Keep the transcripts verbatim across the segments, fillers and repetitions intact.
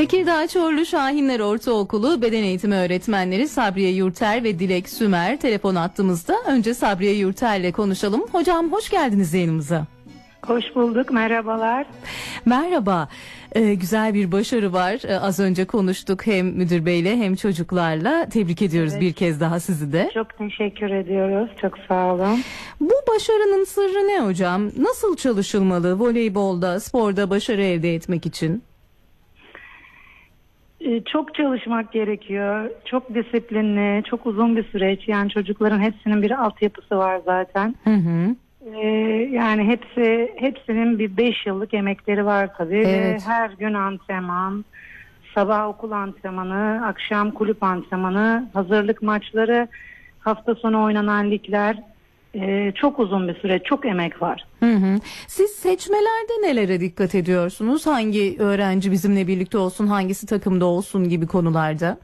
Tekirdağ Çorlu Şahinler Ortaokulu Beden Eğitimi Öğretmenleri Sabriye Yurter ve Dilek Sümer telefon attığımızda. Önce Sabriye Yurter'le konuşalım. Hocam hoş geldiniz yayınımıza. Hoş bulduk, merhabalar. Merhaba. Ee, güzel bir başarı var. Ee, az önce konuştuk hem müdür beyle hem çocuklarla. Tebrik ediyoruz evet. Bir kez daha sizi de. Çok teşekkür ediyoruz. Çok sağ olun. Bu başarının sırrı ne hocam? Nasıl çalışılmalı voleybolda, sporda başarı elde etmek için? Çok çalışmak gerekiyor. Çok disiplinli, çok uzun bir süreç. Yani çocukların hepsinin bir altyapısı var zaten. Hı hı. Ee, yani hepsi hepsinin bir beş yıllık emekleri var tabii. Evet. Ve her gün antrenman, sabah okul antrenmanı, akşam kulüp antrenmanı, hazırlık maçları, hafta sonu oynanan ligler. Ee, çok uzun bir süreç, çok emek var. Hı hı. Siz seçmelerde nelere dikkat ediyorsunuz? Hangi öğrenci bizimle birlikte olsun, hangisi takımda olsun gibi konularda?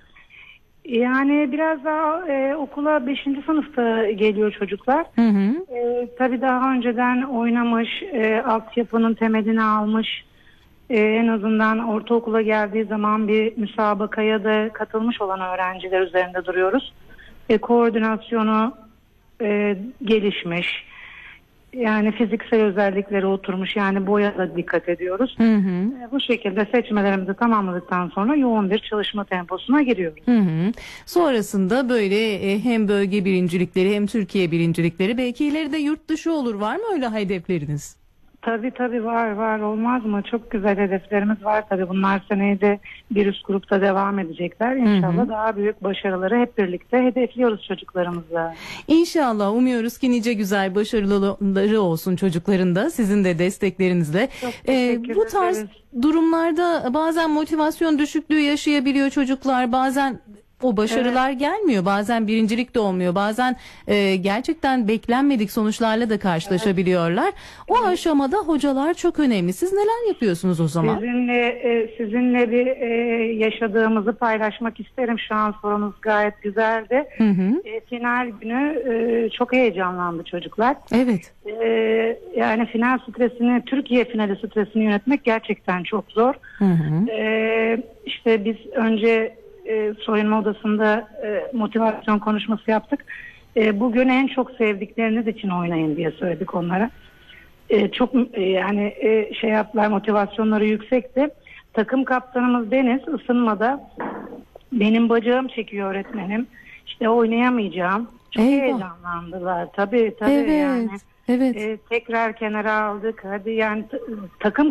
Yani biraz daha e, okula beşinci sınıfta geliyor çocuklar. Hı hı. E, tabii daha önceden oynamış, e, altyapının temelini almış, e, en azından ortaokula geldiği zaman bir müsabakaya da katılmış olan öğrenciler üzerinde duruyoruz. E, koordinasyonu e, gelişmiş. Yani fiziksel özellikleri oturmuş, yani boya da dikkat ediyoruz. Hı hı. E, bu şekilde seçmelerimizi tamamladıktan sonra yoğun bir çalışma temposuna giriyoruz. Hı hı. Sonrasında böyle e, hem bölge birincilikleri hem Türkiye birincilikleri, belki ileride yurt dışı olur, var mı öyle hedefleriniz? Tabii tabii var var olmaz mı? Çok güzel hedeflerimiz var tabii. Bunlar seneye de bir üst grupta devam edecekler. İnşallah hı hı. daha büyük başarıları hep birlikte hedefliyoruz çocuklarımızla. İnşallah, umuyoruz ki nice güzel başarıları olsun çocukların da sizin de desteklerinizle. Çok teşekkür ee, bu tarz ederiz. Durumlarda bazen motivasyon düşüklüğü yaşayabiliyor çocuklar. Bazen o başarılar evet. gelmiyor. Bazen birincilik de olmuyor. Bazen e, gerçekten beklenmedik sonuçlarla da karşılaşabiliyorlar. Evet. O evet. aşamada hocalar çok önemli. Siz neler yapıyorsunuz o zaman? Sizinle e, sizinle bir e, yaşadığımızı paylaşmak isterim. Şu an sorunuz gayet güzeldi. Hı hı. E, final günü e, çok heyecanlandı çocuklar. Evet. E, yani final stresini, Türkiye finali stresini yönetmek gerçekten çok zor. Hı hı. E, işte biz önce E, soyunma odasında e, motivasyon konuşması yaptık. E, bugün en çok sevdikleriniz için oynayın diye söyledik onlara. E, çok e, yani e, şey yaptılar, motivasyonları yüksekti. Takım kaptanımız Deniz ısınmada benim bacağım çekiyor öğretmenim, İşte oynayamayacağım. Çok Eyvah. heyecanlandılar. Tabii tabii evet. yani. Evet. E, tekrar kenara aldık. Hadi yani takım